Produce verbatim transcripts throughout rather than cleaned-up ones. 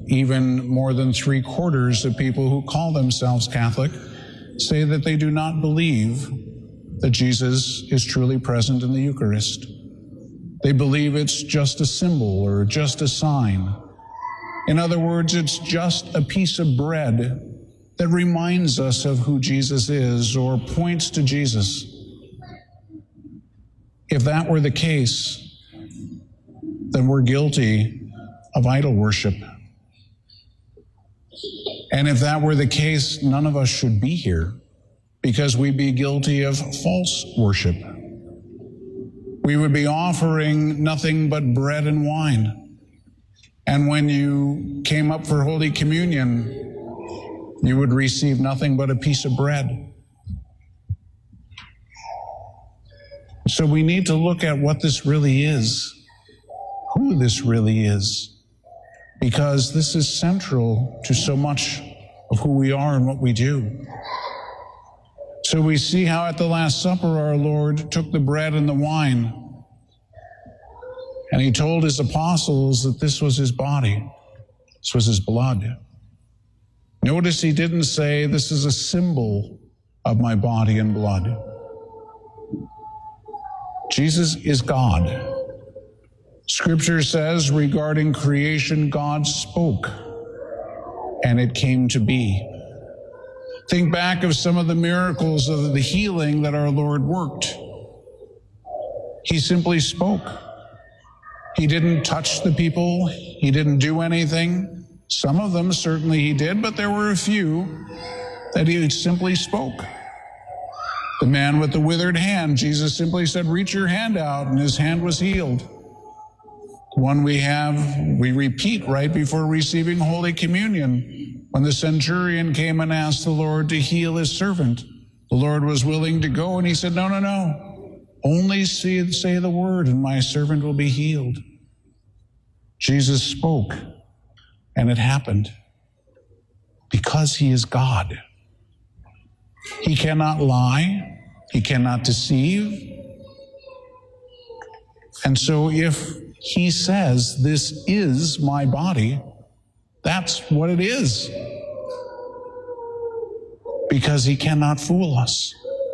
even more than three quarters of people who call themselves Catholic say that they do not believe that Jesus is truly present in the Eucharist. They believe it's just a symbol or just a sign. In other words, it's just a piece of bread that reminds us of who Jesus is or points to Jesus. If that were the case, then we're guilty of idol worship. And if that were the case, none of us should be here, because we'd be guilty of false worship. We would be offering nothing but bread and wine. And when you came up for Holy Communion, you would receive nothing but a piece of bread. So we need to look at what this really is, who this really is, because this is central to so much of who we are and what we do. So we see how at the Last Supper our Lord took the bread and the wine, and he told his apostles that this was his body, this was his blood. Notice he didn't say, this is a symbol of my body and blood. Jesus is God. Scripture says regarding creation, God spoke, and it came to be. Think back of some of the miracles of the healing that our Lord worked. He simply spoke. He didn't touch the people. He didn't do anything. Some of them certainly he did, but there were a few that he simply spoke. The man with the withered hand, Jesus simply said, reach your hand out, and his hand was healed. One we have, we repeat right before receiving Holy Communion. When the centurion came and asked the Lord to heal his servant, the Lord was willing to go, and he said, no, no, no. Only say, say the word, and my servant will be healed. Jesus spoke, and it happened, because he is God. He cannot lie. He cannot deceive. And so if he says, this is my body, that's what it is. Because he cannot fool us.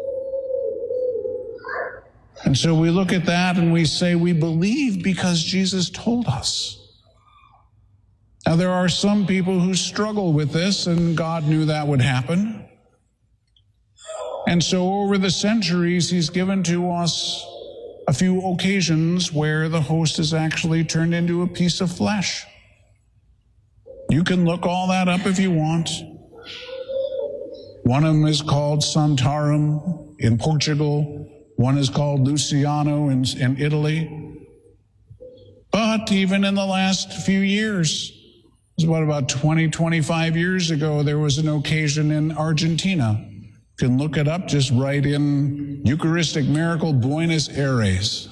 And so we look at that and we say we believe because Jesus told us. Now there are some people who struggle with this, and God knew that would happen. And so over the centuries, he's given to us a few occasions where the host is actually turned into a piece of flesh. You can look all that up if you want. One of them is called Santorum in Portugal. One is called Luciano in, in Italy. But even in the last few years, it was what, about twenty, twenty-five years ago, there was an occasion in Argentina. You can look it up, just write in Eucharistic Miracle Buenos Aires.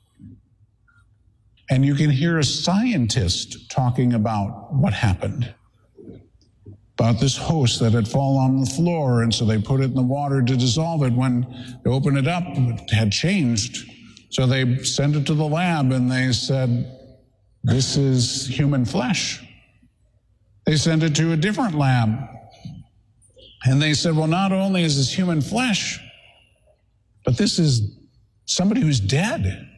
And you can hear a scientist talking about what happened. About this host that had fallen on the floor, and so they put it in the water to dissolve it. When they opened it up, it had changed. So they sent it to the lab, and they said, this is human flesh. They sent it to a different lab. And they said, well, not only is this human flesh, but this is somebody who's dead.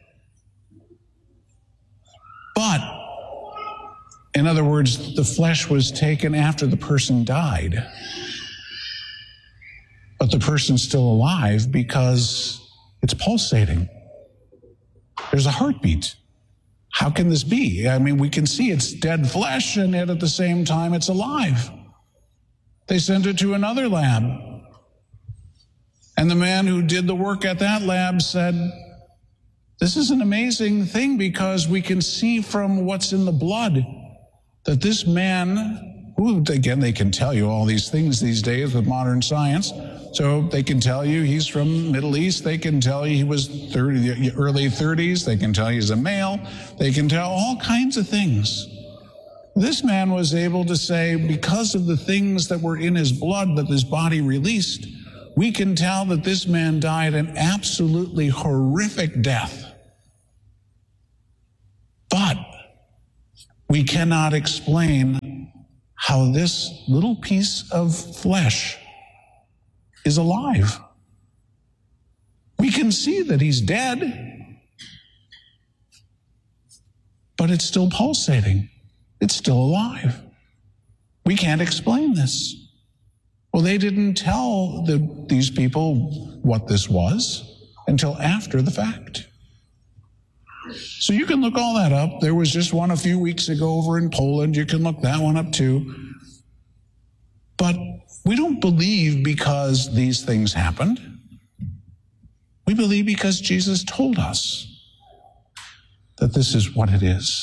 But, in other words, the flesh was taken after the person died. But the person's still alive because it's pulsating. There's a heartbeat. How can this be? I mean, we can see it's dead flesh, and yet at the same time it's alive. They sent it to another lab. And the man who did the work at that lab said, this is an amazing thing because we can see from what's in the blood that this man, who, again, they can tell you all these things these days with modern science. So they can tell you he's from the Middle East. They can tell you he was thirty, early thirties. They can tell you he's a male. They can tell all kinds of things. This man was able to say, because of the things that were in his blood that his body released, we can tell that this man died an absolutely horrific death. But we cannot explain how this little piece of flesh is alive. We can see that he's dead, but it's still pulsating. It's still alive. We can't explain this. Well, they didn't tell the, these people what this was until after the fact. So you can look all that up. There was just one a few weeks ago over in Poland. You can look that one up too. But we don't believe because these things happened. We believe because Jesus told us that this is what it is.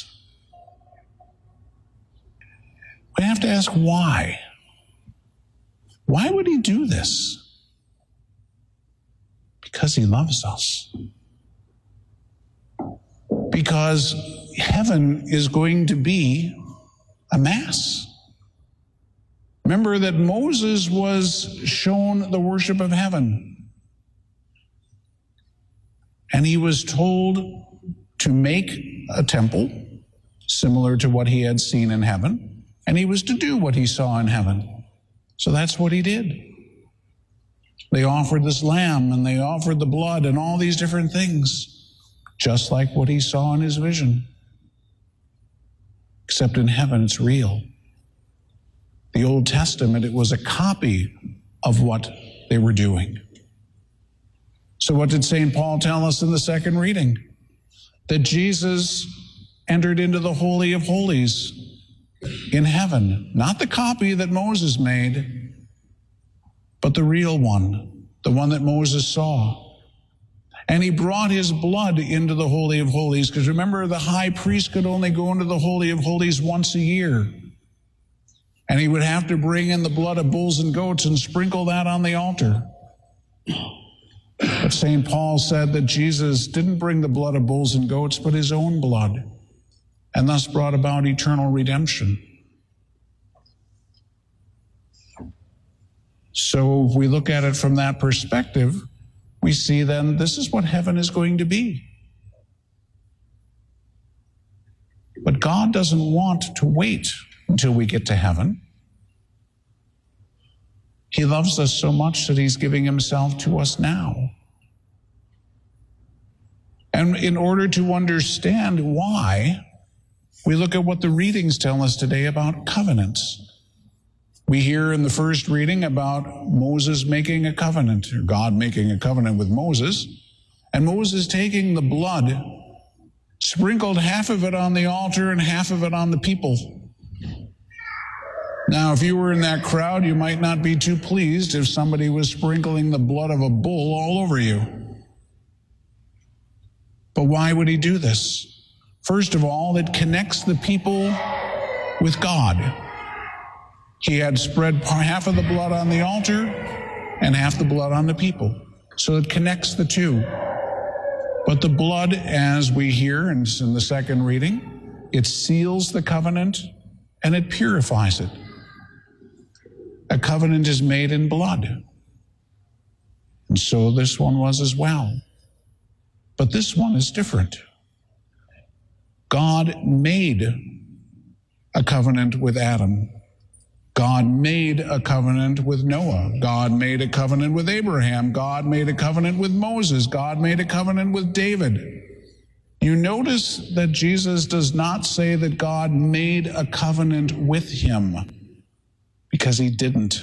We have to ask why. Why would he do this? Because he loves us. Because heaven is going to be a mass. Remember that Moses was shown the worship of heaven. And he was told to make a temple similar to what he had seen in heaven. And he was to do what he saw in heaven. So that's what he did. They offered this lamb and they offered the blood and all these different things, just like what he saw in his vision. Except in heaven, it's real. The Old Testament, it was a copy of what they were doing. So what did Saint Paul tell us in the second reading? That Jesus entered into the Holy of Holies in heaven, not the copy that Moses made, but the real one, the one that Moses saw. And he brought his blood into the Holy of Holies, because remember, the high priest could only go into the Holy of Holies once a year. And he would have to bring in the blood of bulls and goats and sprinkle that on the altar. But Saint Paul said that Jesus didn't bring the blood of bulls and goats, but his own blood, and thus brought about eternal redemption. So if we look at it from that perspective, we see then this is what heaven is going to be. But God doesn't want to wait until we get to heaven. He loves us so much that he's giving himself to us now. And in order to understand why, we look at what the readings tell us today about covenants. We hear in the first reading about Moses making a covenant, or God making a covenant with Moses, and Moses taking the blood, sprinkled half of it on the altar and half of it on the people. Now, if you were in that crowd, you might not be too pleased if somebody was sprinkling the blood of a bull all over you. But why would he do this? First of all, it connects the people with God. He had spread half of the blood on the altar and half the blood on the people. So it connects the two. But the blood, as we hear in the second reading, it seals the covenant and it purifies it. A covenant is made in blood. And so this one was as well. But this one is different. God made a covenant with Adam. God made a covenant with Noah. God made a covenant with Abraham. God made a covenant with Moses. God made a covenant with David. You notice that Jesus does not say that God made a covenant with him, because he didn't.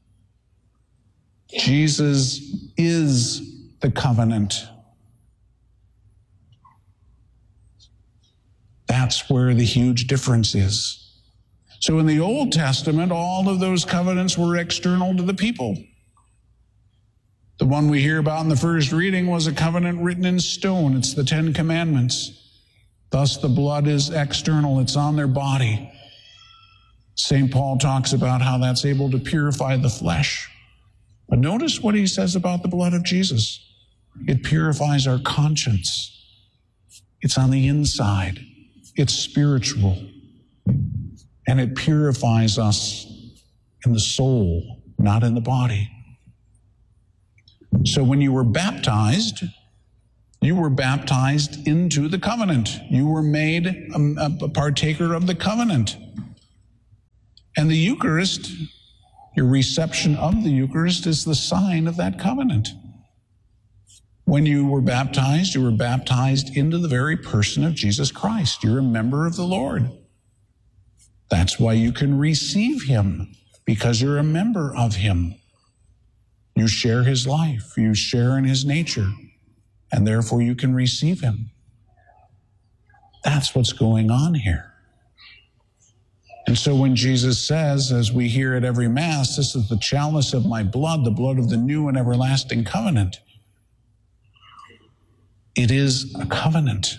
Jesus is the covenant. That's where the huge difference is. So in the Old Testament, all of those covenants were external to the people. The one we hear about in the first reading was a covenant written in stone. It's the Ten Commandments. Thus the blood is external. It's on their body. Saint Paul talks about how that's able to purify the flesh. But notice what he says about the blood of Jesus. It purifies our conscience. It's on the inside. It's spiritual. And it purifies us in the soul, not in the body. So when you were baptized, you were baptized into the covenant. You were made a, a partaker of the covenant. And the Eucharist, your reception of the Eucharist, is the sign of that covenant. When you were baptized, you were baptized into the very person of Jesus Christ. You're a member of the Lord. That's why you can receive him, because you're a member of him. You share his life, you share in his nature, and therefore you can receive him. That's what's going on here. And so when Jesus says, as we hear at every Mass, this is the chalice of my blood, the blood of the new and everlasting covenant, it is a covenant.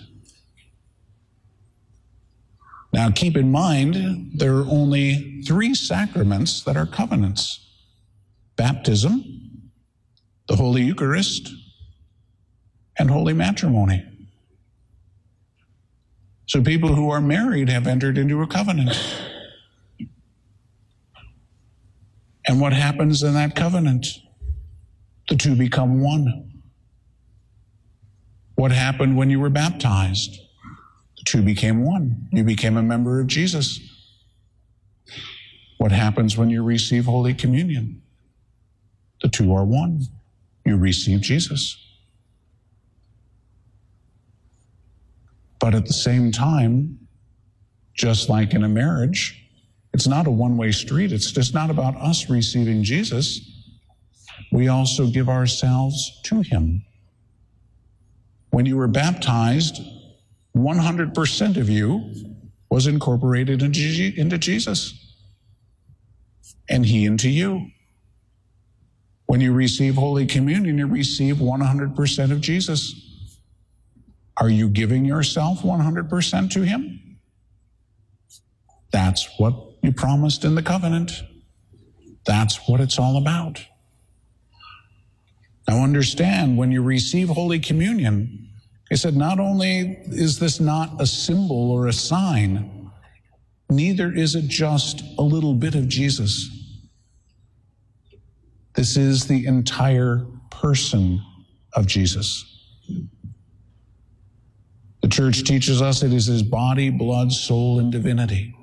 Now keep in mind, there are only three sacraments that are covenants: baptism, the Holy Eucharist, and holy matrimony. So people who are married have entered into a covenant. And what happens in that covenant? The two become one. What happened when you were baptized? The two became one. You became a member of Jesus. What happens when you receive Holy Communion? The two are one. You receive Jesus. But at the same time, just like in a marriage, it's not a one-way street. It's just not about us receiving Jesus. We also give ourselves to him. When you were baptized, one hundred percent of you was incorporated into Jesus, and he into you. When you receive Holy Communion, you receive one hundred percent of Jesus. Are you giving yourself one hundred percent to him? That's what you promised in the covenant. That's what it's all about. Now understand, when you receive Holy Communion, he said, not only is this not a symbol or a sign, neither is it just a little bit of Jesus. This is the entire person of Jesus. The Church teaches us it is his body, blood, soul, and divinity.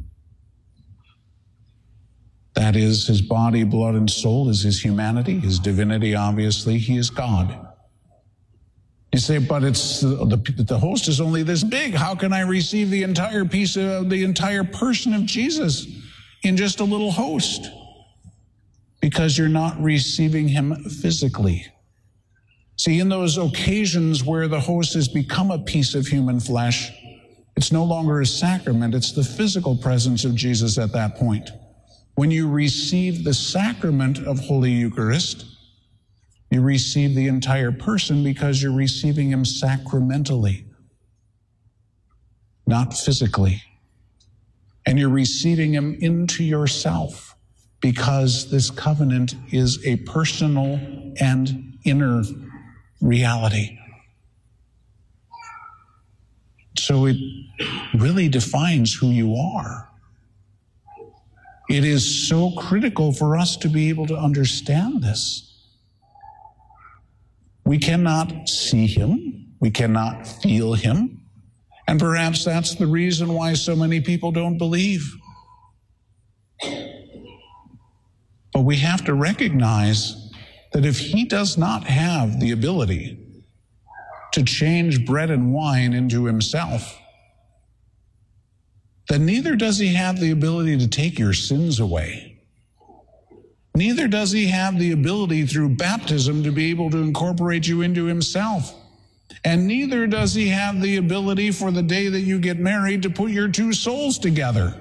That is, his body, blood, and soul is his humanity. His divinity, obviously, he is God. You say, but it's the, the host is only this big. How can I receive the entire piece of the entire person of Jesus in just a little host? Because you're not receiving him physically. See, in those occasions where the host has become a piece of human flesh, it's no longer a sacrament. It's the physical presence of Jesus at that point. When you receive the sacrament of Holy Eucharist, you receive the entire person because you're receiving him sacramentally, not physically. And you're receiving him into yourself because this covenant is a personal and inner reality. So it really defines who you are. It is so critical for us to be able to understand this. We cannot see him. We cannot feel him. And perhaps that's the reason why so many people don't believe. But we have to recognize that if he does not have the ability to change bread and wine into himself, then neither does he have the ability to take your sins away. Neither does he have the ability through baptism to be able to incorporate you into himself. And neither does he have the ability for the day that you get married to put your two souls together.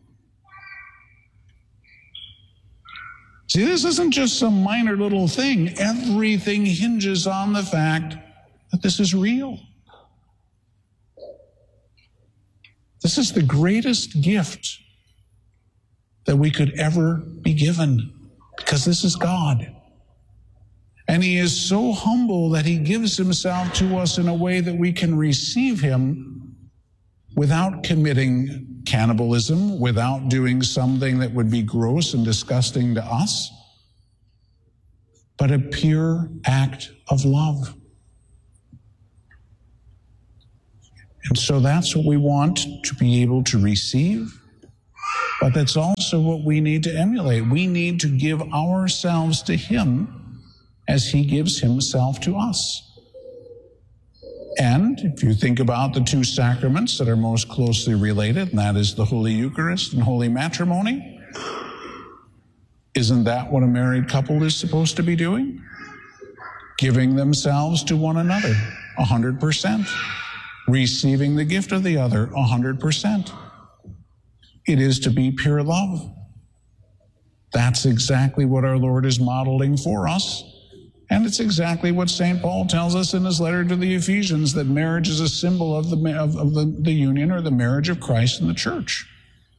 See, this isn't just some minor little thing. Everything hinges on the fact that this is real. This is the greatest gift that we could ever be given, because this is God. And he is so humble that he gives himself to us in a way that we can receive him without committing cannibalism, without doing something that would be gross and disgusting to us, but a pure act of love. And so that's what we want to be able to receive But that's also what we need to emulate. We need to give ourselves to him as he gives himself to us. And if you think about the two sacraments that are most closely related, and that is the Holy Eucharist and Holy Matrimony, isn't that what a married couple is supposed to be doing? Giving themselves to one another, one hundred percent. Receiving the gift of the other, one hundred percent. It is to be pure love. That's exactly what our Lord is modeling for us. And it's exactly what Saint Paul tells us in his letter to the Ephesians, that marriage is a symbol of the, of, of the, the union or the marriage of Christ and the church.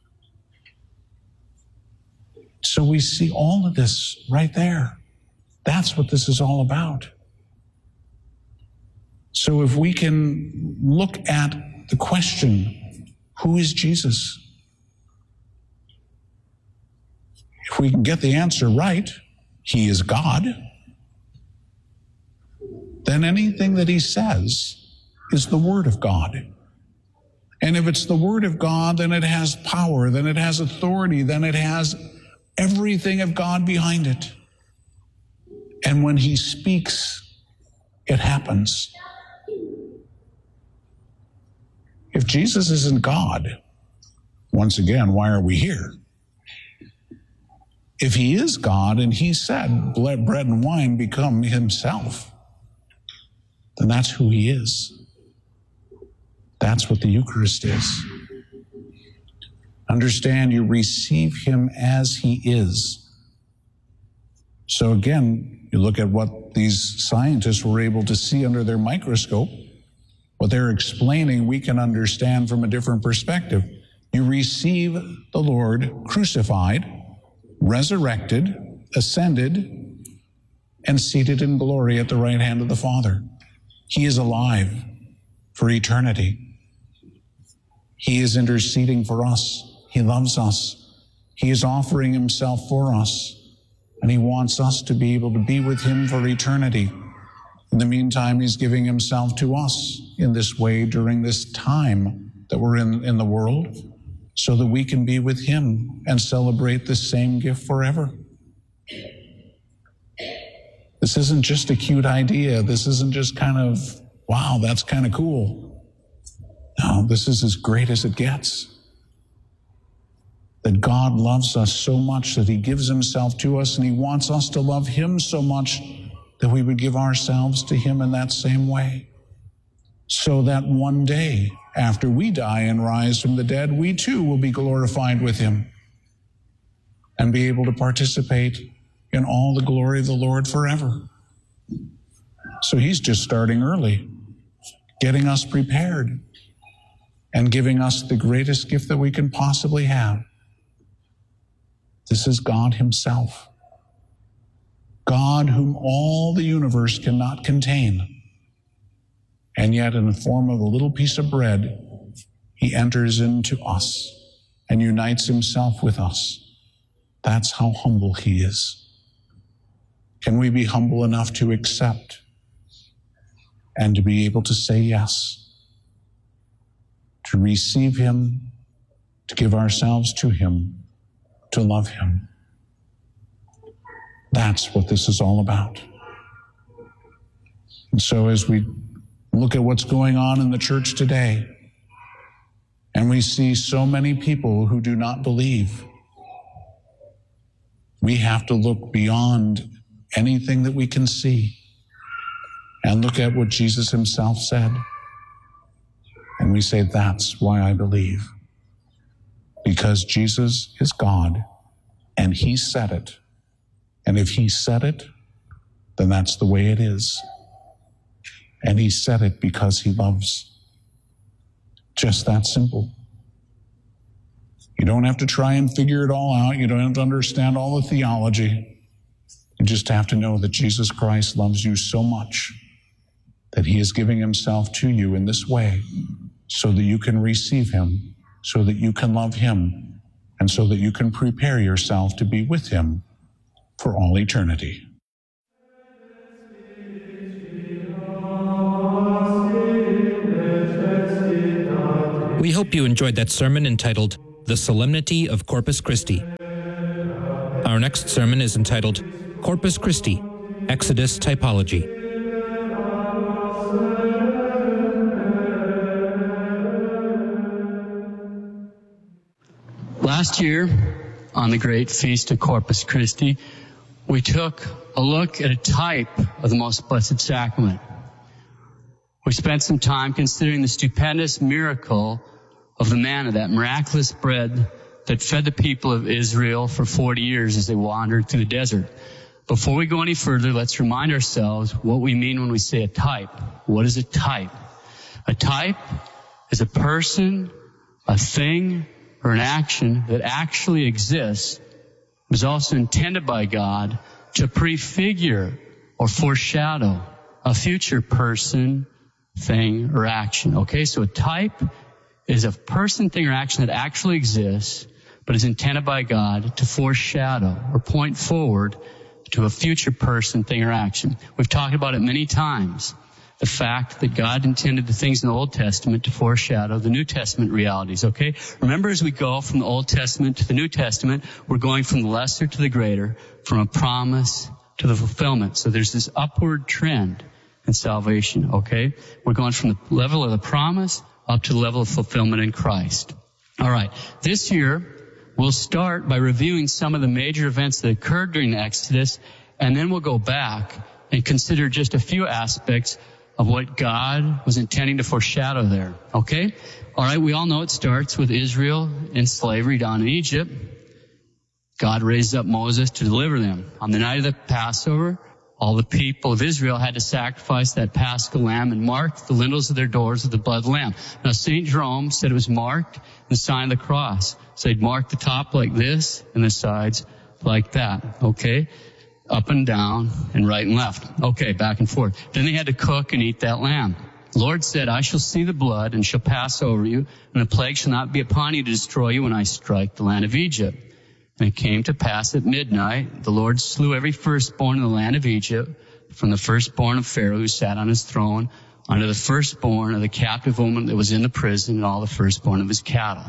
So we see all of this right there. That's what this is all about. So if we can look at the question, who is Jesus? If we can get the answer right, he is God, then anything that he says is the Word of God. And if it's the Word of God, then it has power, then it has authority, then it has everything of God behind it. And when he speaks, it happens. If Jesus isn't God, once again, why are we here? If he is God and he said, let bread and wine become himself, then that's who he is. That's what the Eucharist is. Understand, you receive him as he is. So again, you look at what these scientists were able to see under their microscope, what they're explaining, we can understand from a different perspective. You receive the Lord crucified, resurrected, ascended, and seated in glory at the right hand of the Father. He is alive for eternity. He is interceding for us. He loves us. He is offering himself for us. And he wants us to be able to be with him for eternity. In the meantime, he's giving himself to us in this way during this time that we're in, in the world, so that we can be with him and celebrate this same gift forever. This isn't just a cute idea. This isn't just kind of, wow, that's kind of cool. No, this is as great as it gets. That God loves us so much that he gives himself to us, and he wants us to love him so much that we would give ourselves to him in that same way. So that one day, after we die and rise from the dead, we too will be glorified with him and be able to participate in all the glory of the Lord forever. So he's just starting early, getting us prepared and giving us the greatest gift that we can possibly have. This is God himself. God whom all the universe cannot contain. And yet in the form of a little piece of bread, he enters into us and unites himself with us. That's how humble he is. Can we be humble enough to accept and to be able to say yes, to receive him, to give ourselves to him, to love him? That's what this is all about. And so as we look at what's going on in the church today, and we see so many people who do not believe, we have to look beyond anything that we can see and look at what Jesus himself said. And we say, that's why I believe. Because Jesus is God, and he said it. And if he said it, then that's the way it is. And he said it because he loves. Just that simple. You don't have to try and figure it all out. You don't have to understand all the theology. You just have to know that Jesus Christ loves you so much that he is giving himself to you in this way so that you can receive him, so that you can love him, and so that you can prepare yourself to be with him for all eternity. We hope you enjoyed that sermon entitled The Solemnity of Corpus Christi. Our next sermon is entitled Corpus Christi, Exodus Typology. Last year, on the great feast of Corpus Christi, we took a look at a type of the Most Blessed Sacrament. We spent some time considering the stupendous miracle of the manna, that miraculous bread that fed the people of Israel for forty years as they wandered through the desert. Before we go any further, let's remind ourselves what we mean when we say a type. What is a type? A type is a person, a thing, or an action that actually exists, was also intended by God to prefigure or foreshadow a future person, thing, or action. Okay, so a type is a person, thing, or action that actually exists, but is intended by God to foreshadow or point forward to a future person, thing, or action. We've talked about it many times. The fact that God intended the things in the Old Testament to foreshadow the New Testament realities, okay? Remember, as we go from the Old Testament to the New Testament, we're going from the lesser to the greater, from a promise to the fulfillment. So there's this upward trend in salvation, okay? We're going from the level of the promise up to the level of fulfillment in Christ. All right. This year, we'll start by reviewing some of the major events that occurred during the Exodus, and then we'll go back and consider just a few aspects of what God was intending to foreshadow there. Okay? All right, we all know it starts with Israel in slavery down in Egypt. God raised up Moses to deliver them. On the night of the Passover, all the people of Israel had to sacrifice that Paschal lamb and mark the lintels of their doors with the blood of the lamb. Now, Saint Jerome said it was marked in the sign of the cross. So they'd mark the top like this and the sides like that. Okay? Up and down and right and left. Okay, back and forth. Then they had to cook and eat that lamb. The Lord said, I shall see the blood and shall pass over you, and the plague shall not be upon you to destroy you when I strike the land of Egypt. And it came to pass at midnight, the Lord slew every firstborn in the land of Egypt, from the firstborn of Pharaoh who sat on his throne, unto the firstborn of the captive woman that was in the prison, and all the firstborn of his cattle.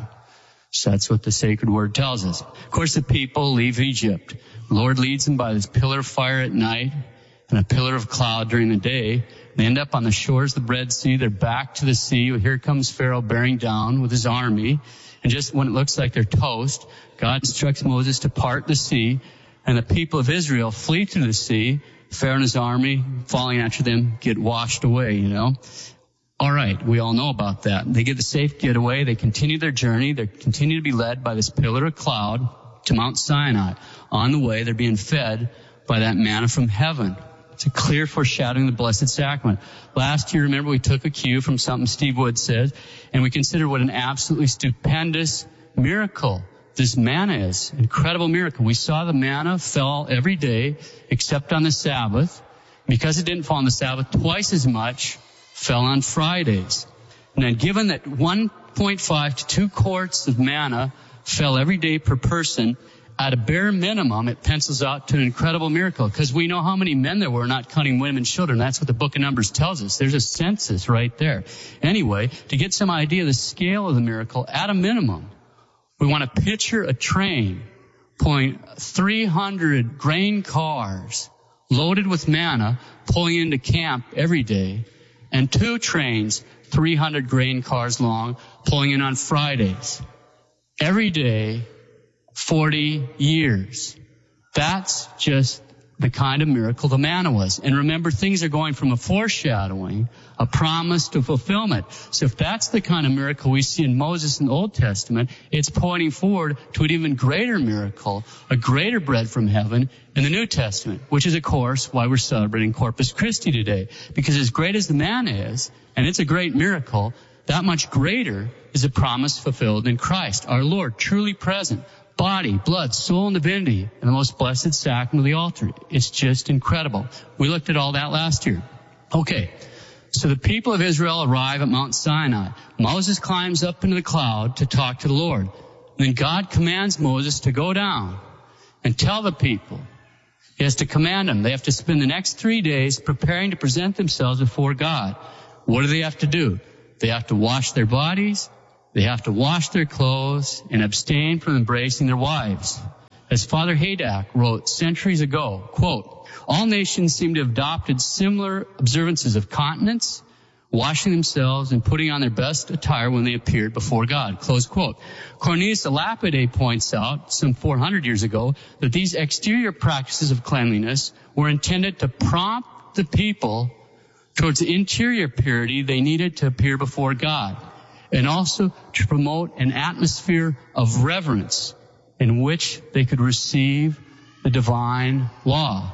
So that's what the sacred word tells us. Of course, the people leave Egypt. The Lord leads them by this pillar of fire at night and a pillar of cloud during the day. They end up on the shores of the Red Sea. They're back to the sea. Here comes Pharaoh bearing down with his army. And just when it looks like they're toast, God instructs Moses to part the sea, and the people of Israel flee through the sea. Pharaoh and his army, following after them, get washed away, you know. All right, we all know about that. They get the safe getaway. They continue their journey. They continue to be led by this pillar of cloud to Mount Sinai. On the way, they're being fed by that manna from heaven. It's a clear foreshadowing of the Blessed Sacrament. Last year, remember, we took a cue from something Steve Wood said, and we considered what an absolutely stupendous miracle this manna is. Incredible miracle. We saw the manna fell every day except on the Sabbath. Because it didn't fall on the Sabbath, twice as much fell on Fridays. And then given that one point five to two quarts of manna fell every day per person, at a bare minimum, it pencils out to an incredible miracle, because we know how many men there were, not counting women and children. That's what the book of Numbers tells us. There's a census right there. Anyway, to get some idea of the scale of the miracle, at a minimum, we want to picture a train pulling three hundred grain cars loaded with manna, pulling into camp every day, and two trains, three hundred grain cars long, pulling in on Fridays. Every day, forty years. That's just the kind of miracle the manna was. And remember, things are going from a foreshadowing, a promise, to fulfillment. So if that's the kind of miracle we see in Moses in the Old Testament, it's pointing forward to an even greater miracle, a greater bread from heaven in the New Testament, which is, of course, why we're celebrating Corpus Christi today. Because as great as the manna is, and it's a great miracle, that much greater is a promise fulfilled in Christ, our Lord, truly present. Body, blood, soul, and divinity in the most blessed sacrament of the altar. It's just incredible. We looked at all that last year. Okay, so the people of Israel arrive at Mount Sinai. Moses climbs up into the cloud to talk to the Lord. And then God commands Moses to go down and tell the people. He has to command them. They have to spend the next three days preparing to present themselves before God. What do they have to do? They have to wash their bodies, They have to wash their clothes and abstain from embracing their wives. As Father Haydock wrote centuries ago, quote, all nations seem to have adopted similar observances of continence, washing themselves and putting on their best attire when they appeared before God, close quote. Cornelius a Lapide points out, some four hundred years ago, that these exterior practices of cleanliness were intended to prompt the people towards the interior purity they needed to appear before God, and also to promote an atmosphere of reverence in which they could receive the divine law.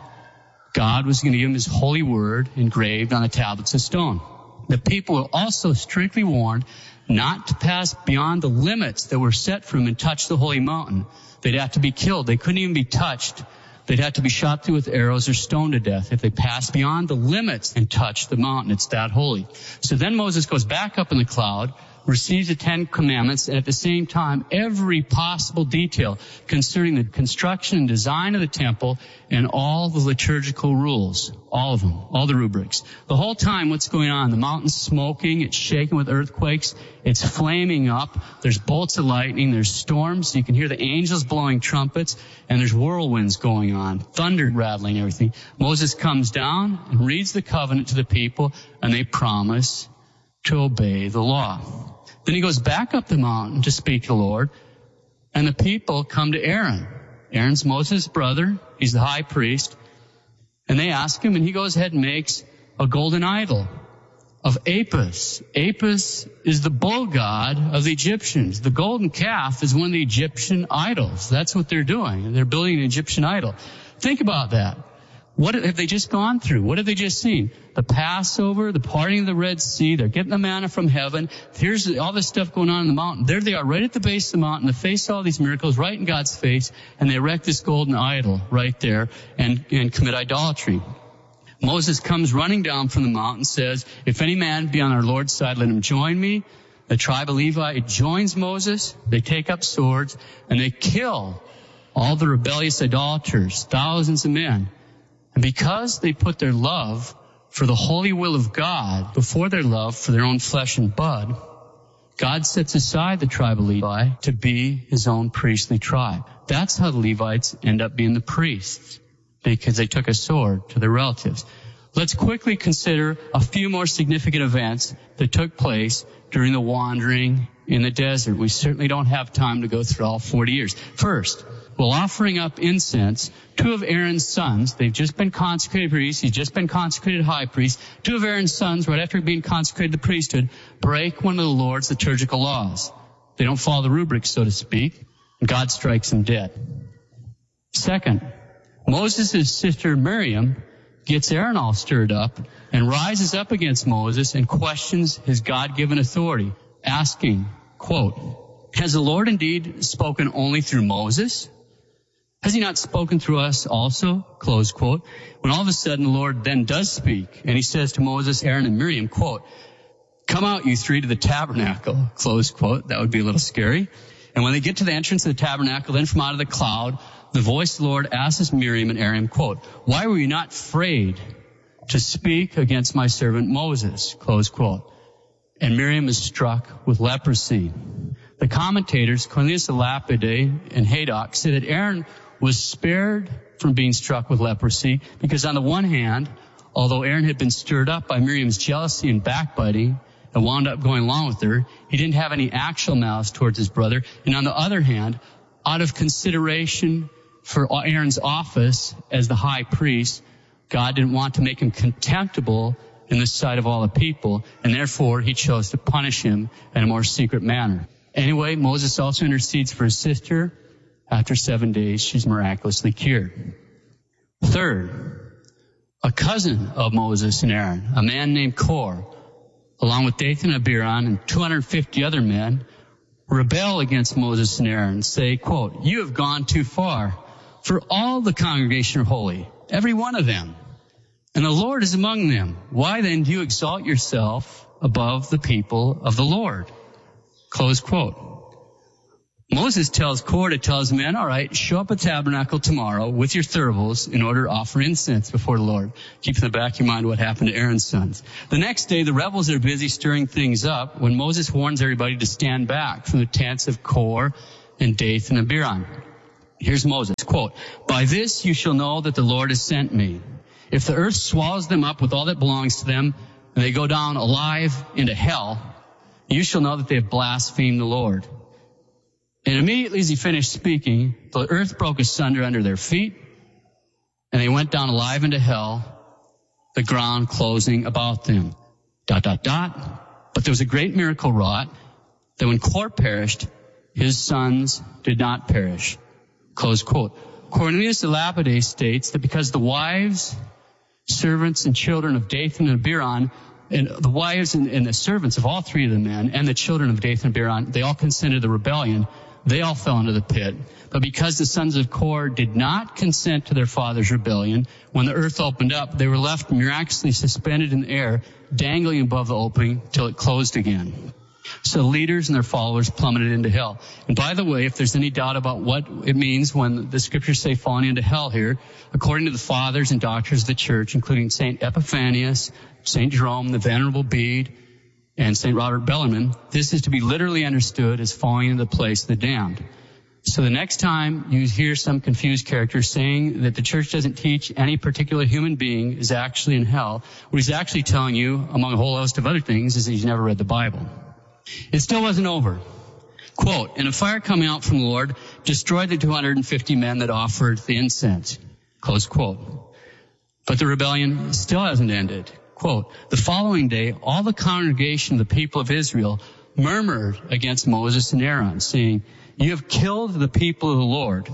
God was going to give them his holy word engraved on the tablets of stone. The people were also strictly warned not to pass beyond the limits that were set for them and touch the holy mountain. They'd have to be killed. They couldn't even be touched. They'd have to be shot through with arrows or stoned to death if they passed beyond the limits and touched the mountain. It's that holy. So then Moses goes back up in the cloud, receives the Ten Commandments, and at the same time, every possible detail concerning the construction and design of the temple and all the liturgical rules, all of them, all the rubrics. The whole time, what's going on? The mountain's smoking, it's shaking with earthquakes, it's flaming up, there's bolts of lightning, there's storms, you can hear the angels blowing trumpets, and there's whirlwinds going on, thunder rattling everything. Moses comes down and reads the covenant to the people, and they promise to obey the law. Then he goes back up the mountain to speak to the Lord, and the people come to Aaron. Aaron's Moses' brother. He's the high priest. And they ask him, and he goes ahead and makes a golden idol of Apis. Apis is the bull god of the Egyptians. The golden calf is one of the Egyptian idols. That's what they're doing. They're building an Egyptian idol. Think about that. What have they just gone through? What have they just seen? The Passover, the parting of the Red Sea. They're getting the manna from heaven. Here's all this stuff going on in the mountain. There they are, right at the base of the mountain, to face all these miracles, right in God's face, and they erect this golden idol right there and, and commit idolatry. Moses comes running down from the mountain, says, if any man be on our Lord's side, let him join me. The tribe of Levi joins Moses. They take up swords, and they kill all the rebellious idolaters, thousands of men. And because they put their love for the holy will of God before their love for their own flesh and blood, God sets aside the tribe of Levi to be his own priestly tribe. That's how the Levites end up being the priests, because they took a sword to their relatives. Let's quickly consider a few more significant events that took place during the wandering in the desert. We certainly don't have time to go through all forty years. First, while offering up incense, two of Aaron's sons, they've just been consecrated priests, he's just been consecrated high priest, two of Aaron's sons, right after being consecrated the priesthood, break one of the Lord's liturgical laws. They don't follow the rubric, so to speak, and God strikes them dead. Second, Moses' sister Miriam gets Aaron all stirred up and rises up against Moses and questions his God-given authority, asking, quote, has the Lord indeed spoken only through Moses? Has he not spoken through us also? Close quote. When all of a sudden the Lord then does speak, and he says to Moses, Aaron, and Miriam, quote, come out, you three, to the tabernacle, close quote. That would be a little scary. And when they get to the entrance of the tabernacle, then from out of the cloud, the voice of the Lord asks Miriam and Aaron, quote, why were you not afraid to speak against my servant Moses? Close quote. And Miriam is struck with leprosy. The commentators, Cornelius a Lapide and Haydock, say that Aaron was spared from being struck with leprosy because on the one hand, although Aaron had been stirred up by Miriam's jealousy and backbiting and wound up going along with her, he didn't have any actual malice towards his brother. And on the other hand, out of consideration for Aaron's office as the high priest, God didn't want to make him contemptible in the sight of all the people, and therefore he chose to punish him in a more secret manner. Anyway, Moses also intercedes for his sister. After seven days, she's miraculously cured. Third, a cousin of Moses and Aaron, a man named Kor, along with Dathan and Abiram and two hundred fifty other men, rebel against Moses and Aaron and say, quote, you have gone too far, for all the congregation are holy, every one of them, and the Lord is among them. Why then do you exalt yourself above the people of the Lord? Close quote. Moses tells Korah to tell his men, all right, show up at the tabernacle tomorrow with your thuribles in order to offer incense before the Lord. Keep in the back of your mind what happened to Aaron's sons. The next day, the rebels are busy stirring things up when Moses warns everybody to stand back from the tents of Korah and Dathan and Abiram. Here's Moses, quote, "By this you shall know that the Lord has sent me. If the earth swallows them up with all that belongs to them, and they go down alive into hell, you shall know that they have blasphemed the Lord." And immediately as he finished speaking, the earth broke asunder under their feet, and they went down alive into hell, the ground closing about them. Dot, dot, dot. But there was a great miracle wrought, that when Korah perished, his sons did not perish. Close quote. Cornelius the Lapide states that because the wives, servants, and children of Dathan and Abiram, and the wives and, and the servants of all three of the men, and the children of Dathan and Abiram, they all consented to the rebellion. They all fell into the pit. But because the sons of Korah did not consent to their father's rebellion, when the earth opened up, they were left miraculously suspended in the air, dangling above the opening till it closed again. So the leaders and their followers plummeted into hell. And by the way, if there's any doubt about what it means when the scriptures say falling into hell here, according to the fathers and doctors of the church, including Saint Epiphanius, Saint Jerome, the Venerable Bede, and Saint Robert Bellarmine, this is to be literally understood as falling into the place of the damned. So the next time you hear some confused character saying that the church doesn't teach any particular human being is actually in hell, what he's actually telling you, among a whole host of other things, is that he's never read the Bible. It still wasn't over. Quote, "And a fire coming out from the Lord destroyed the two hundred fifty men that offered the incense." Close quote. But the rebellion still hasn't ended. Quote, "The following day, all the congregation of the people of Israel murmured against Moses and Aaron, saying, 'You have killed the people of the Lord.'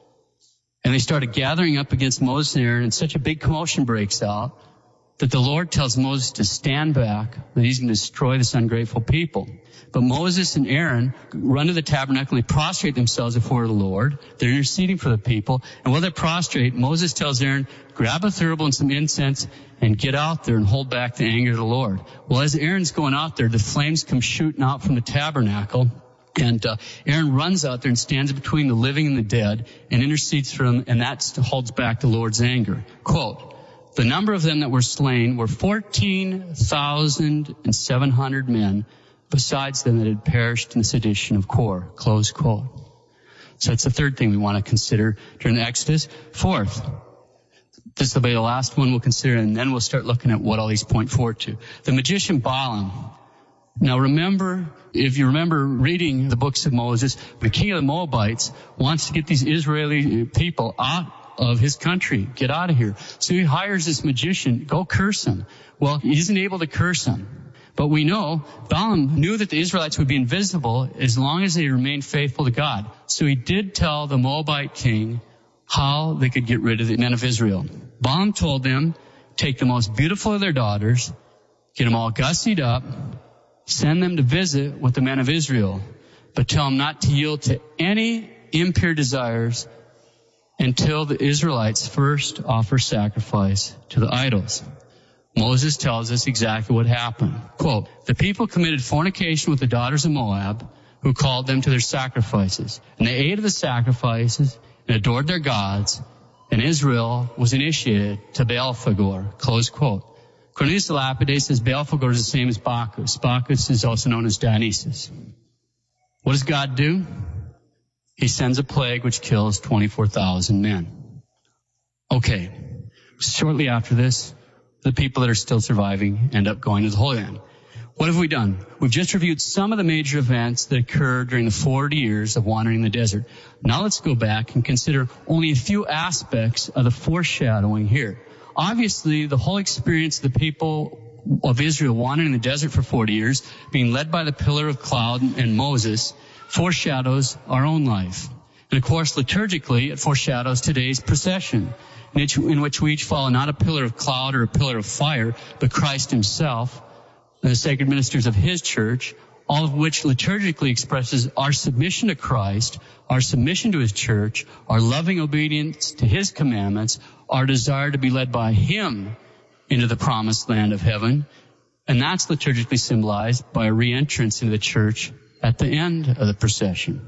And they started gathering up against Moses and Aaron, and such a big commotion breaks out that the Lord tells Moses to stand back, that he's going to destroy this ungrateful people. But Moses and Aaron run to the tabernacle and they prostrate themselves before the Lord. They're interceding for the people. And while they're prostrate, Moses tells Aaron, grab a thurible and some incense and get out there and hold back the anger of the Lord. Well, as Aaron's going out there, the flames come shooting out from the tabernacle. And uh, Aaron runs out there and stands between the living and the dead and intercedes for them, and that holds back the Lord's anger. Quote, "The number of them that were slain were fourteen thousand seven hundred men, besides them that had perished in the sedition of Korah." Close quote. So that's the third thing we want to consider during the Exodus. Fourth, this will be the last one we'll consider, and then we'll start looking at what all these point forward to. The magician Balaam. Now remember, if you remember reading the books of Moses, the king of the Moabites wants to get these Israeli people out of his country. Get out of here. So he hires this magician, go curse him. Well, he isn't able to curse him. But we know Balaam knew that the Israelites would be invisible as long as they remained faithful to God. So he did tell the Moabite king how they could get rid of the men of Israel. Balaam told them, take the most beautiful of their daughters, get them all gussied up, send them to visit with the men of Israel, but tell them not to yield to any impure desires until the Israelites first offer sacrifice to the idols. Moses tells us exactly what happened. Quote, "The people committed fornication with the daughters of Moab, who called them to their sacrifices. And they ate of the sacrifices and adored their gods, and Israel was initiated to Baal-Phagor." Close quote. Cornelius the Lapide says Baal-Phagor is the same as Bacchus. Bacchus is also known as Dionysus. What does God do? He sends a plague which kills twenty-four thousand men. Okay, shortly after this, the people that are still surviving end up going to the Holy Land. What have we done? We've just reviewed some of the major events that occurred during the forty years of wandering in the desert. Now let's go back and consider only a few aspects of the foreshadowing here. Obviously, the whole experience of the people of Israel wandering in the desert for forty years, being led by the pillar of cloud and Moses, foreshadows our own life. And of course, liturgically, it foreshadows today's procession, in which, in which we each follow not a pillar of cloud or a pillar of fire, but Christ himself, and the sacred ministers of his church, all of which liturgically expresses our submission to Christ, our submission to his church, our loving obedience to his commandments, our desire to be led by him into the promised land of heaven. And that's liturgically symbolized by a re-entrance into the church at the end of the procession.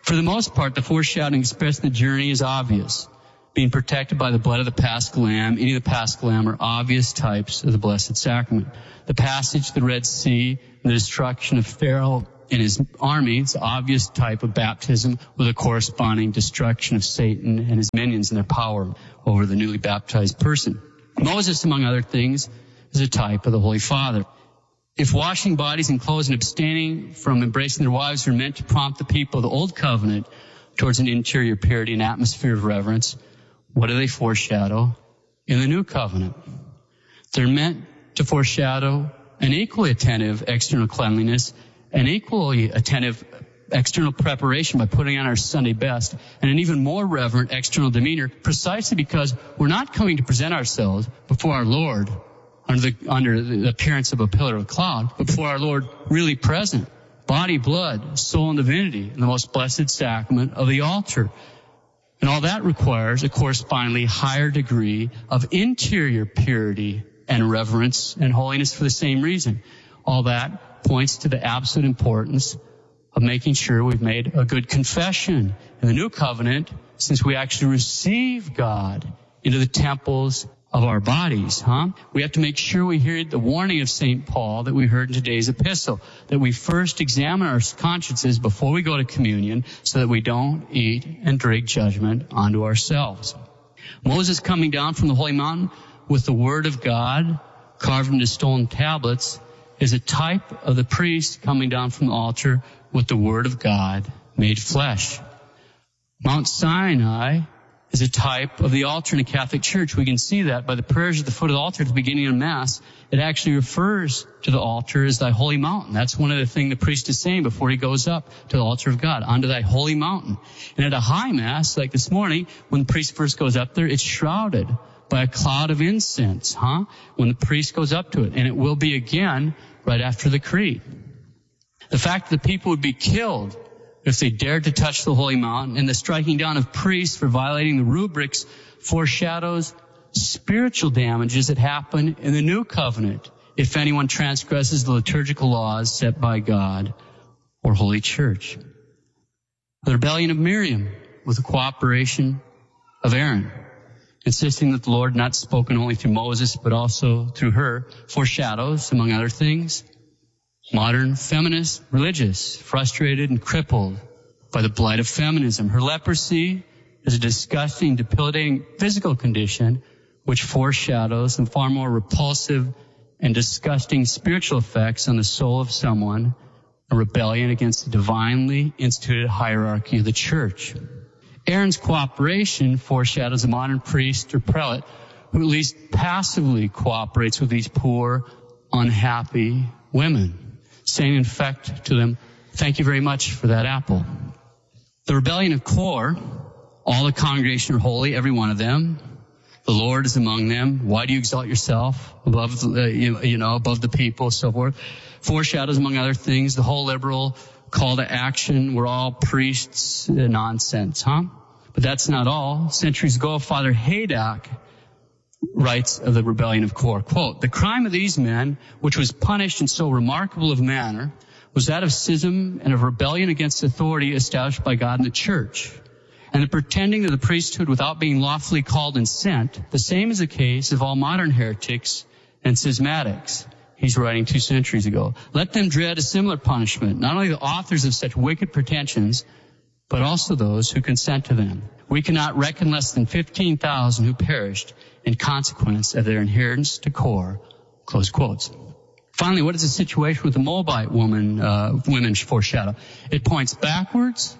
For the most part, the foreshadowing expressed in the journey is obvious. Being protected by the blood of the Paschal Lamb, eating the Paschal Lamb are obvious types of the Blessed Sacrament. The passage, the Red Sea, and the destruction of Pharaoh and his army is an obvious type of baptism with a corresponding destruction of Satan and his minions and their power over the newly baptized person. Moses, among other things, is a type of the Holy Father. If washing bodies and clothes and abstaining from embracing their wives were meant to prompt the people of the Old Covenant towards an interior purity and atmosphere of reverence, what do they foreshadow in the New Covenant? They're meant to foreshadow an equally attentive external cleanliness, an equally attentive external preparation by putting on our Sunday best, and an even more reverent external demeanor, precisely because we're not coming to present ourselves before our Lord under the, under the appearance of a pillar of cloud, but before our Lord really present, body, blood, soul, and divinity in the most blessed sacrament of the altar. And all that requires a correspondingly higher degree of interior purity and reverence and holiness for the same reason. All that points to the absolute importance of making sure we've made a good confession in the New Covenant, since we actually receive God into the temples of our bodies, huh? We have to make sure we hear the warning of Saint Paul that we heard in today's epistle, that we first examine our consciences before we go to communion so that we don't eat and drink judgment onto ourselves. Moses coming down from the holy mountain with the word of God carved into stone tablets is a type of the priest coming down from the altar with the word of God made flesh. Mount Sinai is a type of the altar in the Catholic Church. We can see that by the prayers at the foot of the altar at the beginning of Mass. It actually refers to the altar as thy holy mountain. That's one of the things the priest is saying before he goes up to the altar of God, onto thy holy mountain. And at a high Mass, like this morning, when the priest first goes up there, it's shrouded by a cloud of incense, huh? When the priest goes up to it. And it will be again right after the Creed. The fact that the people would be killed if they dared to touch the holy mountain, and the striking down of priests for violating the rubrics foreshadows spiritual damages that happen in the New Covenant if anyone transgresses the liturgical laws set by God or Holy Church. The rebellion of Miriam with the cooperation of Aaron, insisting that the Lord not spoken only through Moses but also through her, foreshadows, among other things, modern feminist religious, frustrated and crippled by the blight of feminism. Her leprosy is a disgusting, debilitating physical condition which foreshadows the far more repulsive and disgusting spiritual effects on the soul of someone, a rebellion against the divinely instituted hierarchy of the Church. Aaron's cooperation foreshadows a modern priest or prelate who at least passively cooperates with these poor, unhappy women, saying in fact to them, thank you very much for that apple. The rebellion of Kor, all the congregation are holy, every one of them. The Lord is among them. Why do you exalt yourself above the, uh, you, you know, above the people, so forth? Foreshadows, among other things, the whole liberal call to action. We're all priests, uh, nonsense, huh? But that's not all. Centuries ago, Father Haydock writes of the rebellion of Kor, quote, the crime of these men, which was punished in so remarkable of manner, was that of schism and of rebellion against authority established by God in the Church, and the pretending of the priesthood without being lawfully called and sent. The same is the case of all modern heretics and schismatics. He's writing two centuries ago. Let them dread a similar punishment, not only the authors of such wicked pretensions, but also those who consent to them. We cannot reckon less than fifteen thousand who perished in consequence of their adherence to Kor, close quotes. Finally, what is the situation with the Moabite woman, uh, women foreshadow? It points backwards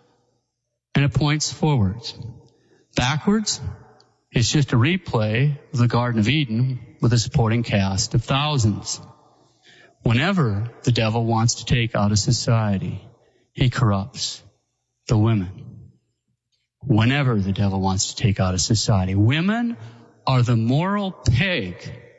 and it points forwards. Backwards, it's just a replay of the Garden of Eden with a supporting cast of thousands. Whenever the devil wants to take out a society, he corrupts the women. Whenever the devil wants to take out a society, women are the moral peg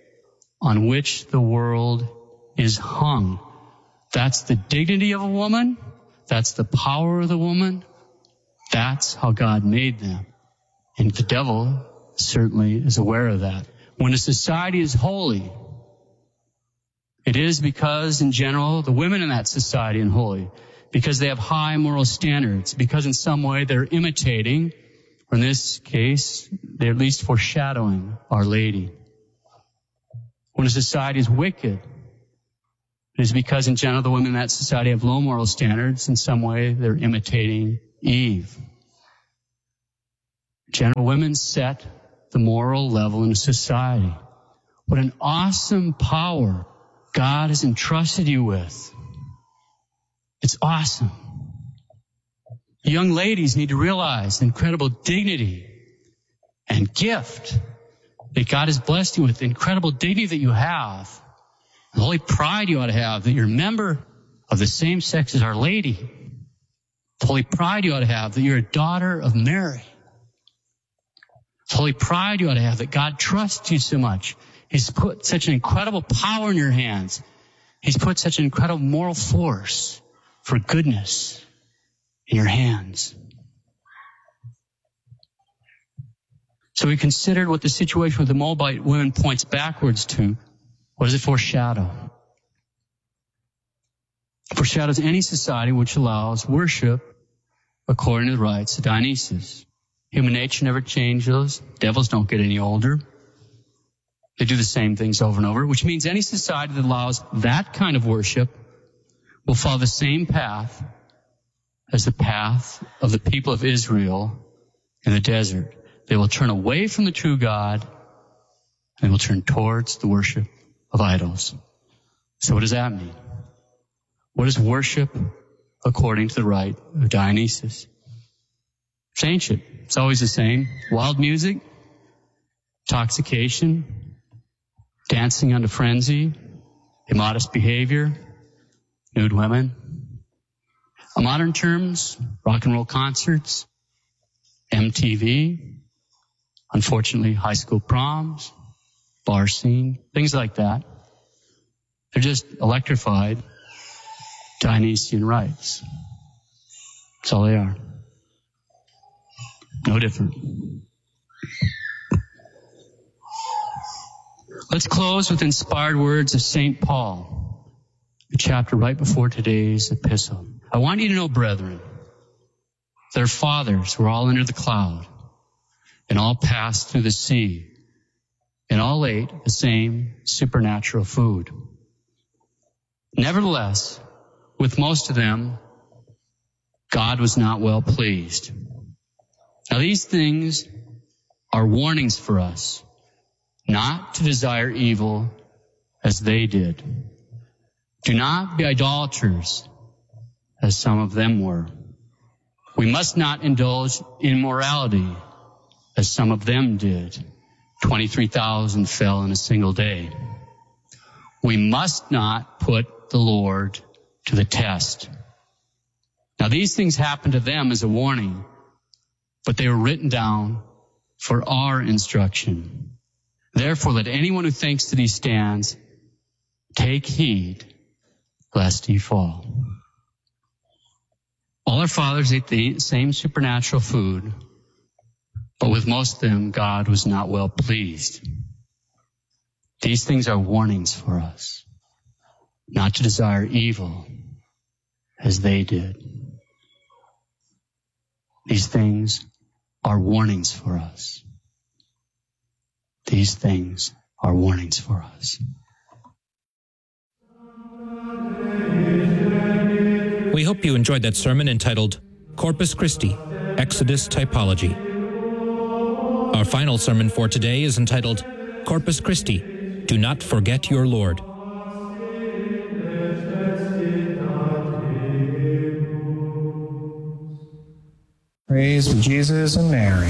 on which the world is hung. That's the dignity of a woman. That's the power of the woman. That's how God made them. And the devil certainly is aware of that. When a society is holy, it is because, in general, the women in that society are holy. because they have high moral standards, because in some way they're imitating, or in this case, they're at least foreshadowing Our Lady. When a society is wicked, it is because in general the women in that society have low moral standards. In some way they're imitating Eve. In general, women set the moral level in a society. What an awesome power God has entrusted you with. It's awesome. Young ladies need to realize the incredible dignity and gift that God has blessed you with, the incredible dignity that you have, the holy pride you ought to have, that you're a member of the same sex as Our Lady, the holy pride you ought to have, that you're a daughter of Mary, the holy pride you ought to have, that God trusts you so much. He's put such an incredible power in your hands. He's put such an incredible moral force for goodness in your hands. So we considered what the situation with the Moabite women points backwards to. What does it foreshadow? It foreshadows any society which allows worship according to the rites of Dionysus. Human nature never changes. Devils don't get any older. They do the same things over and over, which means any society that allows that kind of worship will follow the same path as the path of the people of Israel in the desert. They will turn away from the true God and will turn towards the worship of idols. So what does that mean? What is worship according to the rite of Dionysus? It's ancient. It's always the same. Wild music, intoxication, dancing unto frenzy, immodest behavior, nude women. On modern terms, rock and roll concerts, M T V, unfortunately high school proms, bar scene, things like that. They're just electrified Dionysian rites. That's all they are. No different. Let's close with inspired words of Saint Paul, the chapter right before today's epistle. I want you to know, brethren, their fathers were all under the cloud, and all passed through the sea, and all ate the same supernatural food. Nevertheless, with most of them, God was not well pleased. Now these things are warnings for us, not to desire evil as they did. Do not be idolaters, as some of them were. We must not indulge in immorality, as some of them did. twenty-three thousand fell in a single day. We must not put the Lord to the test. Now these things happened to them as a warning, but they were written down for our instruction. Therefore, let anyone who thinks that he stands take heed lest he fall. All our fathers ate the same supernatural food, but with most of them, God was not well pleased. These things are warnings for us, not to desire evil as they did. These things are warnings for us. These things are warnings for us. We hope you enjoyed that sermon entitled Corpus Christi, Exodus Typology. Our final sermon for today is entitled Corpus Christi, Do Not Forget Your Lord. Praise be Jesus and Mary.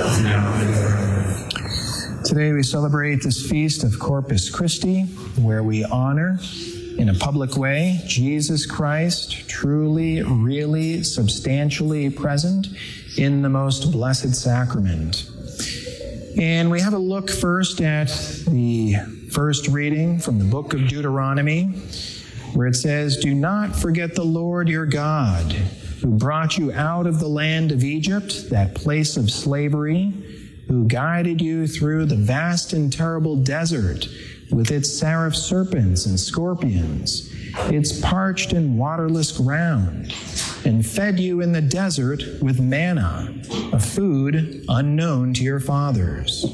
Today we celebrate this feast of Corpus Christi, where we honor in a public way Jesus Christ, truly, really, substantially present in the most blessed sacrament. And we have a look first at the first reading from the book of Deuteronomy, where it says, "Do not forget the Lord your God, who brought you out of the land of Egypt, that place of slavery, who guided you through the vast and terrible desert with its seraph serpents and scorpions, its parched and waterless ground, and fed you in the desert with manna, a food unknown to your fathers.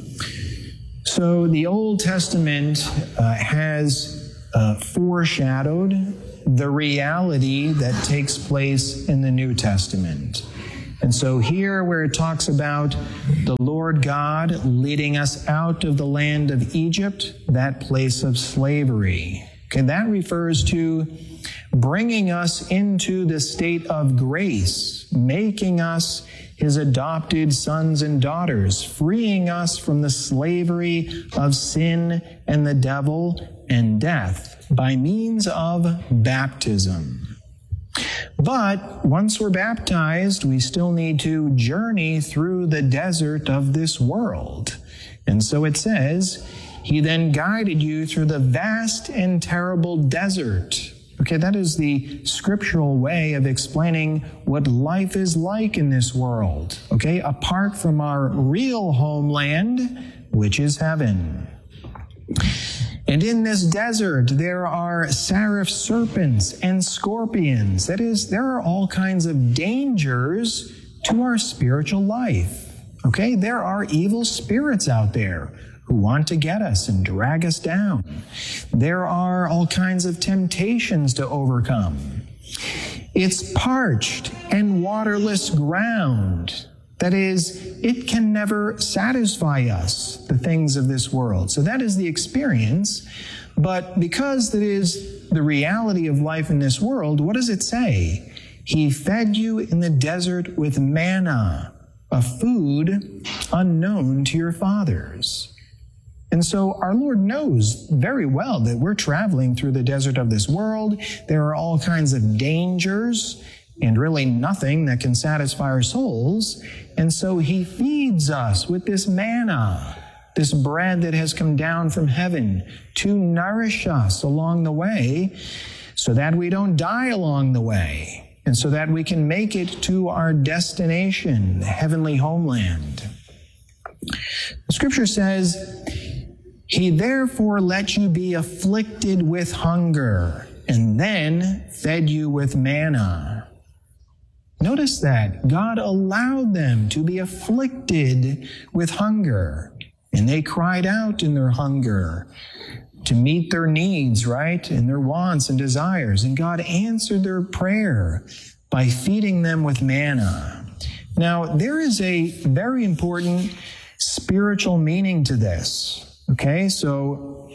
So the Old Testament uh, has uh, foreshadowed the reality that takes place in the New Testament. And so here where it talks about the Lord God leading us out of the land of Egypt, that place of slavery, okay, that refers to bringing us into the state of grace, making us his adopted sons and daughters, freeing us from the slavery of sin and the devil and death by means of baptism. But once we're baptized, we still need to journey through the desert of this world. And so it says, he then guided you through the vast and terrible desert. Okay, that is the scriptural way of explaining what life is like in this world, okay, apart from our real homeland, which is heaven. And in this desert, there are seraph serpents and scorpions. That is, there are all kinds of dangers to our spiritual life. Okay, there are evil spirits out there who want to get us and drag us down. There are all kinds of temptations to overcome. It's parched and waterless ground. That is, it can never satisfy us, the things of this world. So that is the experience. But because that is the reality of life in this world, what does it say? He fed you in the desert with manna, a food unknown to your fathers. And so our Lord knows very well that we're traveling through the desert of this world. There are all kinds of dangers and really nothing that can satisfy our souls. And so he feeds us with this manna, this bread that has come down from heaven to nourish us along the way so that we don't die along the way and so that we can make it to our destination, the heavenly homeland. The scripture says, he therefore let you be afflicted with hunger and then fed you with manna. Notice that God allowed them to be afflicted with hunger, and they cried out in their hunger to meet their needs, right, and their wants and desires, and God answered their prayer by feeding them with manna. Now, there is a very important spiritual meaning to this, okay? So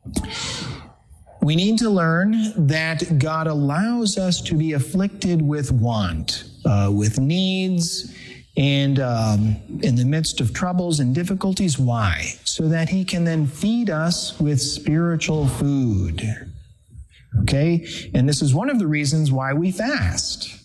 we need to learn that God allows us to be afflicted with want, uh, with needs, and um, in the midst of troubles and difficulties. Why? So that he can then feed us with spiritual food. Okay? And this is one of the reasons why we fast.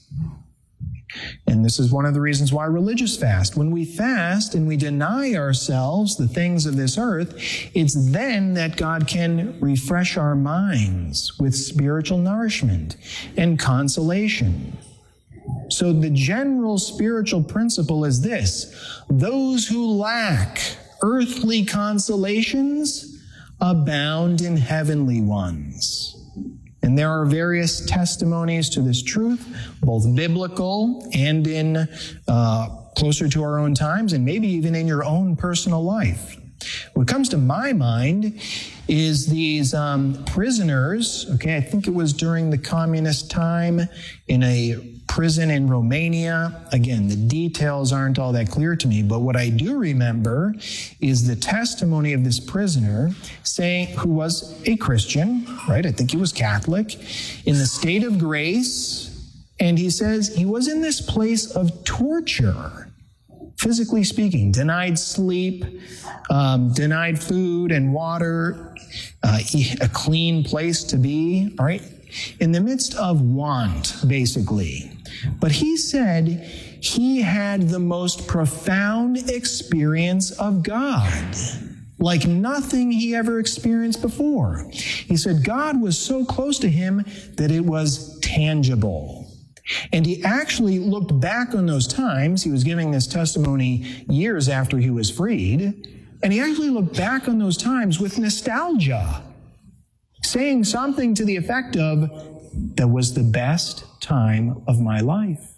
And this is one of the reasons why religious fast. When we fast and we deny ourselves the things of this earth, it's then that God can refresh our minds with spiritual nourishment and consolation. So the general spiritual principle is this: those who lack earthly consolations abound in heavenly ones. And there are various testimonies to this truth, both biblical and in uh, closer to our own times, and maybe even in your own personal life. What comes to my mind is these um, prisoners, okay, I think it was during the communist time in a prison in Romania. Again, the details aren't all that clear to me, but what I do remember is the testimony of this prisoner saying, who was a Christian, right? I think he was Catholic, in the state of grace. And he says he was in this place of torture, physically speaking, denied sleep, um, denied food and water, uh, a clean place to be, all right? In the midst of want, basically. But he said he had the most profound experience of God, like nothing he ever experienced before. He said God was so close to him that it was tangible. And he actually looked back on those times. He was giving this testimony years after he was freed. And he actually looked back on those times with nostalgia. saying something to the effect of, that was the best time of my life.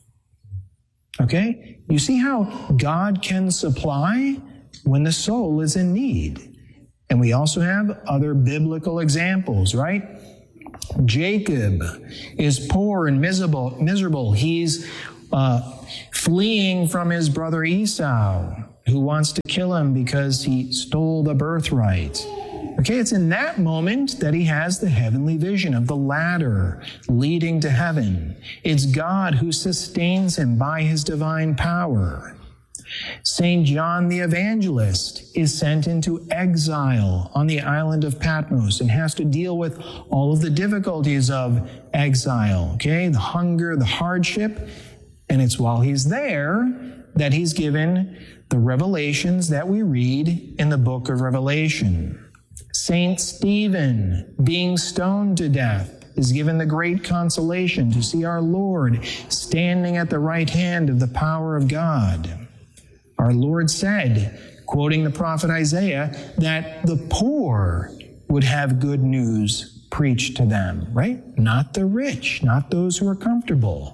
Okay? You see how God can supply when the soul is in need. And we also have other biblical examples, right? Jacob is poor and miserable. miserable. He's uh, fleeing from his brother Esau, who wants to kill him because he stole the birthright. Okay, it's in that moment that he has the heavenly vision of the ladder leading to heaven. It's God who sustains him by his divine power. Saint John the Evangelist is sent into exile on the island of Patmos and has to deal with all of the difficulties of exile, okay? The hunger, the hardship, and it's while he's there that he's given the revelations that we read in the book of Revelation. Saint Stephen, being stoned to death, is given the great consolation to see our Lord standing at the right hand of the power of God. Our Lord said, quoting the prophet Isaiah, that the poor would have good news preached to them, right? Not the rich, not those who are comfortable.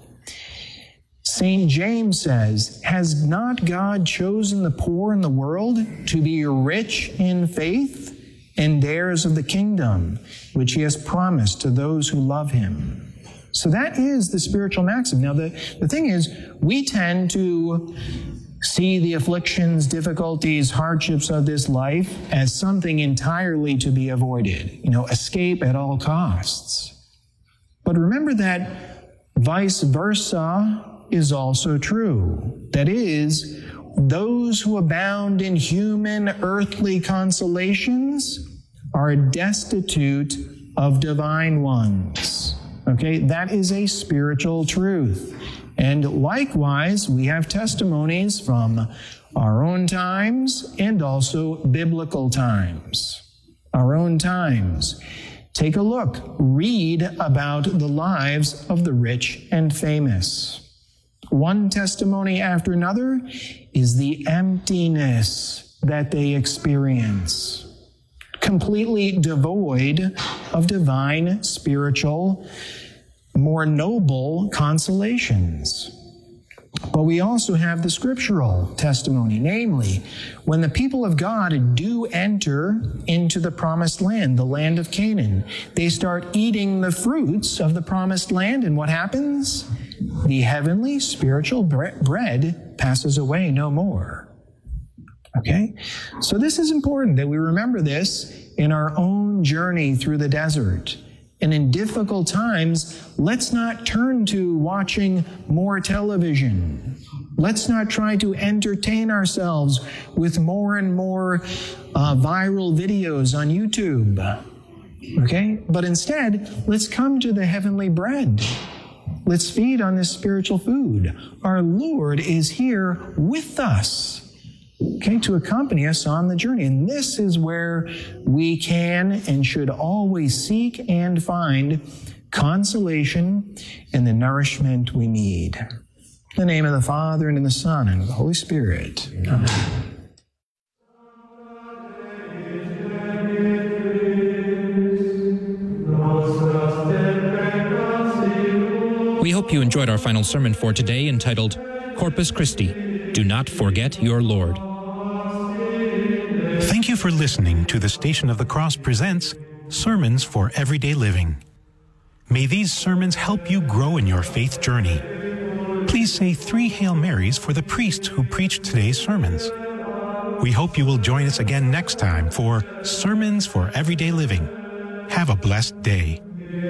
Saint James says, has not God chosen the poor in the world to be rich in faith and heirs of the kingdom, which he has promised to those who love him? So that is the spiritual maxim. Now, the, the thing is, we tend to see the afflictions, difficulties, hardships of this life as something entirely to be avoided. You know, escape at all costs. But remember that vice versa is also true. That is, those who abound in human earthly consolations are destitute of divine ones. Okay, that is a spiritual truth. And likewise, we have testimonies from our own times and also biblical times. Our own times. Take a look. Read about the lives of the rich and famous. One testimony after another is the emptiness that they experience, completely devoid of divine, spiritual, more noble consolations. But we also have the scriptural testimony, namely, when the people of God do enter into the promised land, the land of Canaan, they start eating the fruits of the promised land, and what happens? The heavenly spiritual bread passes away no more. Okay? So this is important that we remember this in our own journey through the desert. And in difficult times, let's not turn to watching more television. Let's not try to entertain ourselves with more and more uh, viral videos on YouTube. Okay? But instead, let's come to the heavenly bread. Let's feed on this spiritual food. Our Lord is here with us, okay, to accompany us on the journey. And this is where we can and should always seek and find consolation and the nourishment we need. In the name of the Father, and of the Son, and of the Holy Spirit. Amen. We hope you enjoyed our final sermon for today, entitled Corpus Christi, Do Not Forget Your Lord. Thank you for listening to the Station of the Cross presents Sermons for Everyday Living. May these sermons help you grow in your faith journey. Please say three Hail Marys for the priest who preached today's sermons. We hope you will join us again next time for Sermons for Everyday Living. Have a blessed day.